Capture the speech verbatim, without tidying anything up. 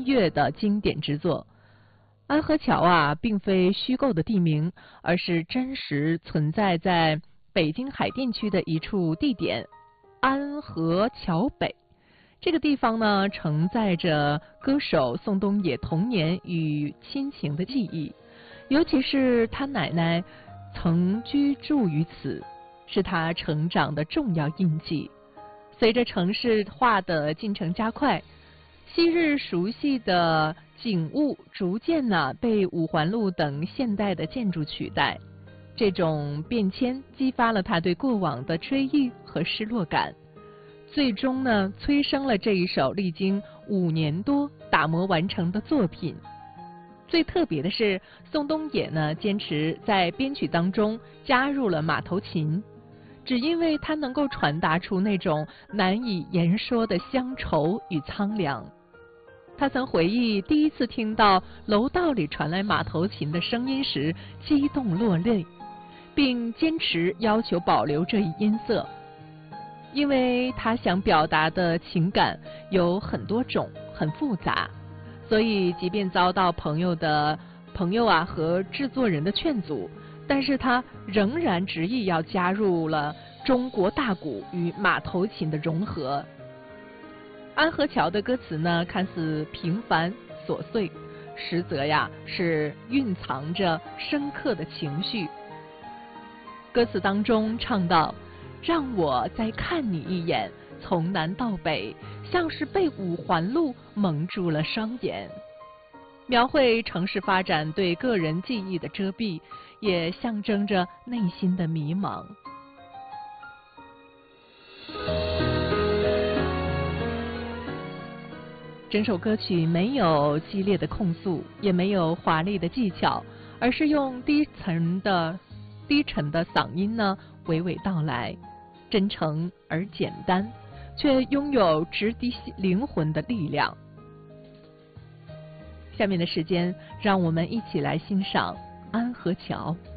越的经典之作。安河桥啊，并非虚构的地名，而是真实存在在北京海淀区的一处地点——安河桥北。这个地方呢，承载着歌手宋冬野童年与亲情的记忆，尤其是他奶奶曾居住于此，是他成长的重要印记。随着城市化的进程加快，昔日熟悉的景物逐渐呢被五环路等现代的建筑取代，这种变迁激发了他对过往的追忆和失落感，最终呢催生了这一首历经五年多打磨完成的作品。最特别的是，宋冬野呢坚持在编曲当中加入了马头琴，只因为它能够传达出那种难以言说的乡愁与苍凉。他曾回忆第一次听到楼道里传来马头琴的声音时激动落泪，并坚持要求保留这一音色，因为他想表达的情感有很多种，很复杂，所以即便遭到朋友的朋友啊和制作人的劝阻，但是他仍然执意要加入了中国大鼓与马头琴的融合。安河桥的歌词呢，看似平凡琐碎，实则呀是蕴藏着深刻的情绪。歌词当中唱到：让我再看你一眼，从南到北，像是被五环路蒙住了双眼。描绘城市发展对个人记忆的遮蔽，也象征着内心的迷茫。整首歌曲没有激烈的控诉，也没有华丽的技巧，而是用低沉的低沉的嗓音呢娓娓道来，真诚而简单，却拥有直抵灵魂的力量。下面的时间，让我们一起来欣赏《安河桥》。